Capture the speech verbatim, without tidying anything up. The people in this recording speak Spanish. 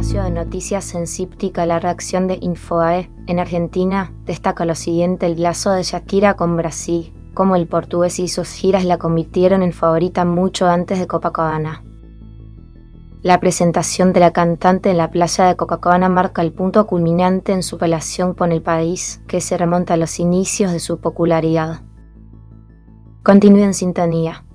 espacio de noticias en Cíptica, la reacción de Infobae en Argentina destaca lo siguiente: el lazo de Shakira con Brasil, cómo el portugués y sus giras la convirtieron en favorita mucho antes de Copacabana. La presentación de la cantante en la playa de Copacabana marca el punto culminante en su relación con el país, que se remonta a los inicios de su popularidad. Continúe en sintonía.